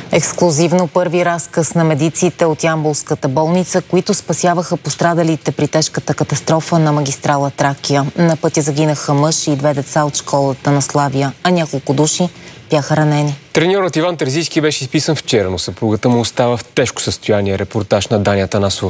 Ексклузивно първи разказ на медиците от ямболската болница, които спасяваха пострадалите при тежката катастрофа на магистрала Тракия. На пътя загинаха мъж и 2 деца от школата на Славия, а няколко души бяха ранени. Треньорът Иван Терзийски беше изписан вчера, но съпругата му остава в тежко състояние. Репортаж на Даня Танасова.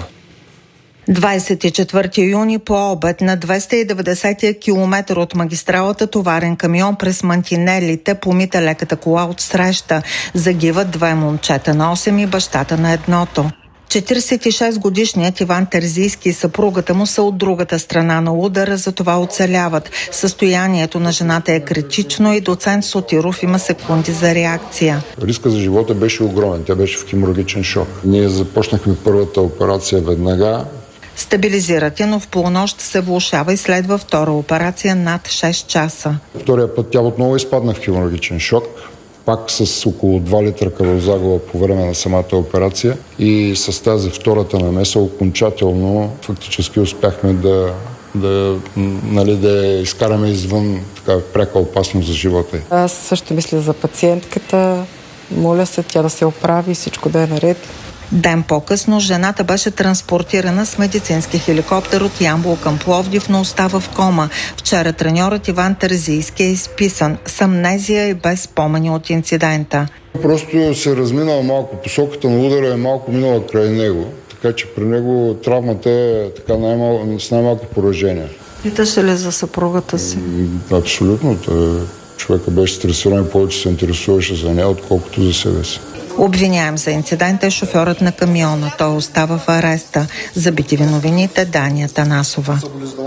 24 юни по обед на 290 км от магистралата товарен камион през мантинелите помита леката кола от среща. Загиват 2 момчета на 8 и бащата на едното. 46-годишният Иван Терзийски и съпругата му са от другата страна на удара, затова оцеляват. Състоянието на жената е критично и доцент Сотиров има секунди за реакция. Риска за живота беше огромен. Тя беше в хеморагичен шок. Ние започнахме първата операция веднага. Стабилизират я, но в полунощ се влошава и следва втора операция над 6 часа. Втория път тя отново изпадна в хеморагичен шок. Пак с около 2 литра кръвозагуба по време на самата операция. И с тази втората намеса окончателно фактически успяхме да я изкараме извън така пряка опасност за живота й. Аз също мисля за пациентката. Моля се тя да се оправи, всичко да е наред. Ден по-късно жената беше транспортирана с медицински хеликоптер от Ямбол към Пловдив, но остава в кома. Вчера треньорът Иван Терзийски е изписан с амнезия и без спомени от инцидента. Просто се разминал малко. Посоката на удара е малко минала край него, така че при него травмата е така с най-малко поражения. Питаше ли за съпругата си? Абсолютно. Човека беше стресиран и повече се интересуваше за нея, отколкото за себе си. Обвиняем за инцидента е шофьорът на камиона. Той остава в ареста. За BTV новините Даня Танасова.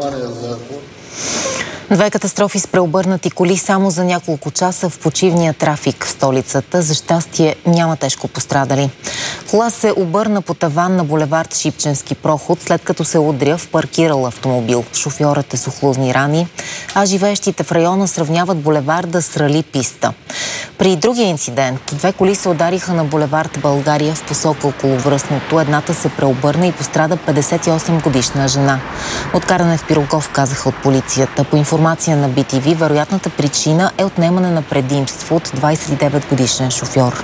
2 катастрофи с преобърнати коли само за няколко часа в почивния трафик в столицата. За щастие няма тежко пострадали. Кола се обърна по таван на булевард Шипченски проход, след като се удря в паркирал автомобил. Шофьорът е с охлузни рани, а живеещите в района сравняват булеварда с рали писта. При другия инцидент 2 коли се удариха на булевард България в посока околовръстното. Едната се преобърна и пострада 58-годишна жена. Откарана е в Пирогов, казаха от полицията. По информация на BTV, вероятната причина е отнемане на предимство от 29-годишен шофьор.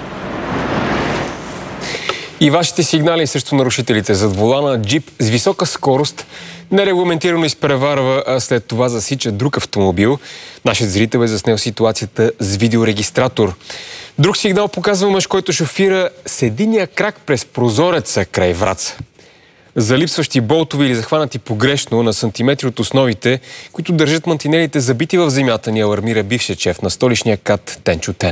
И вашите сигнали срещу нарушителите. Зад волана джип с висока скорост нерегламентирано изпреварва, а след това засича друг автомобил. Нашият зрител е заснел ситуацията с видеорегистратор. Друг сигнал показва мъж, който шофира с единия крак през прозореца край Враца. За липсващи болтови или захванати погрешно на сантиметри от основите, които държат мантинелите забити в земята, ни алармира бившият шеф на столичния КАТ Тенчо Тенев.